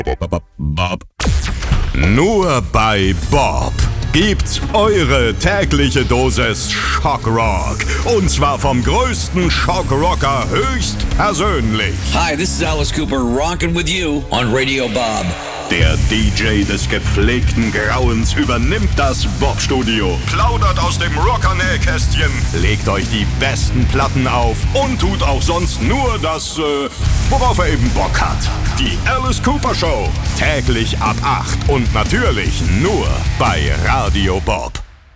Bob. Nur bei Bob gibt's eure tägliche Dosis Schockrock. Und zwar vom größten Schockrocker höchstpersönlich. Hi, this is Alice Cooper, rockin' with you on Radio Bob. Der DJ des gepflegten Grauens übernimmt das Bob-Studio, plaudert aus dem Rocker-Nähkästchen, legt euch die besten Platten auf und tut auch sonst nur das, worauf er eben Bock hat. Die Alice Cooper Show, täglich ab 8 und natürlich nur bei Radio Bob.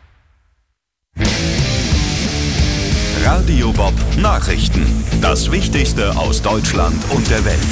Radio Bob Nachrichten. Das Wichtigste aus Deutschland und der Welt.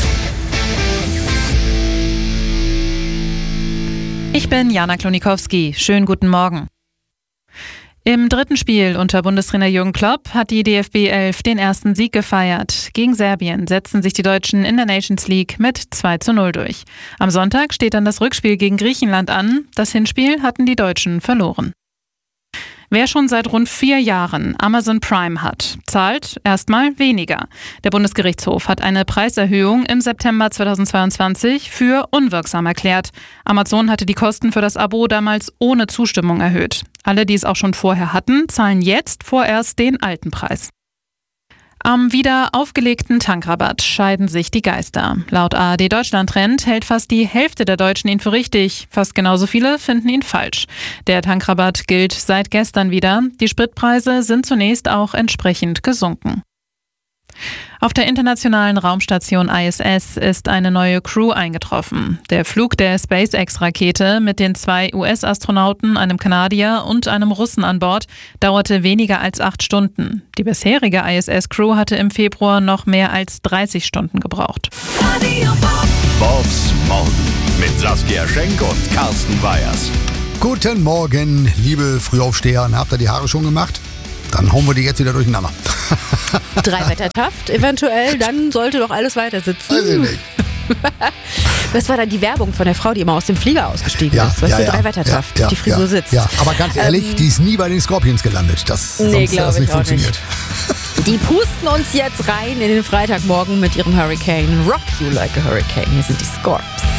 Ich bin Jana Klonikowski. Schönen guten Morgen. Im dritten Spiel unter Bundestrainer Jürgen Klopp hat die DFB 11 den ersten Sieg gefeiert. Gegen Serbien setzten sich die Deutschen in der Nations League mit 2:0 durch. Am Sonntag steht dann das Rückspiel gegen Griechenland an. Das Hinspiel hatten die Deutschen verloren. Wer schon seit rund 4 Jahren Amazon Prime hat, zahlt erstmal weniger. Der Bundesgerichtshof hat eine Preiserhöhung im September 2022 für unwirksam erklärt. Amazon hatte die Kosten für das Abo damals ohne Zustimmung erhöht. Alle, die es auch schon vorher hatten, zahlen jetzt vorerst den alten Preis. Am wieder aufgelegten Tankrabatt scheiden sich die Geister. Laut ARD Deutschland Trend hält fast die Hälfte der Deutschen ihn für richtig. Fast genauso viele finden ihn falsch. Der Tankrabatt gilt seit gestern wieder. Die Spritpreise sind zunächst auch entsprechend gesunken. Auf der internationalen Raumstation ISS ist eine neue Crew eingetroffen. Der Flug der SpaceX-Rakete mit den 2 US-Astronauten, einem Kanadier und einem Russen an Bord dauerte weniger als 8 Stunden. Die bisherige ISS-Crew hatte im Februar noch mehr als 30 Stunden gebraucht. Bobs Morgen mit Saskia Schenk und Carsten Weyers. Guten Morgen, liebe Frühaufsteher. Habt ihr die Haare schon gemacht? Dann hauen wir die jetzt wieder durcheinander. 3 Wettertaft eventuell, dann sollte doch alles weiter sitzen. Weiß ich nicht. Das war dann die Werbung von der Frau, die immer aus dem Flieger ausgestiegen ist. Weißt du, 3 Wettertaft, die Frisur sitzt. Ja, aber ganz ehrlich, die ist nie bei den Scorpions gelandet. Nee, sonst das nicht funktioniert. Die pusten uns jetzt rein in den Freitagmorgen mit ihrem Hurricane. Rock you like a hurricane. Hier sind die Scorps.